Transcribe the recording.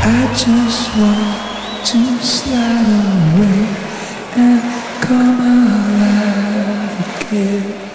I just want to slide away and come alive again.